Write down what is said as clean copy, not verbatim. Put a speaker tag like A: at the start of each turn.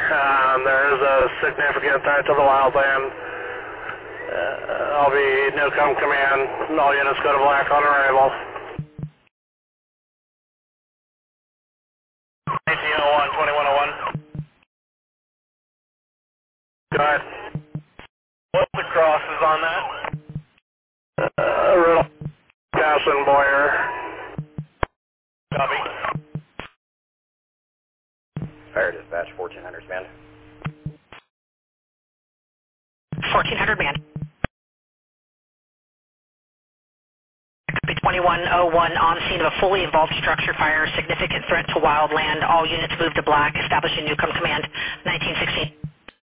A: There is a significant threat to the wildland. I'll be NUCOM command. All units go to black on arrival. 1901, 2101. Go ahead. What's the crosses on that? Riddle, Castle, Boyer. Copy.
B: Fire dispatch, 1400 man.
C: 1400 man. Copy 2101 on scene of a fully involved structure fire, significant threat to wildland. All units move to black, establishing NUCOM command, 1916.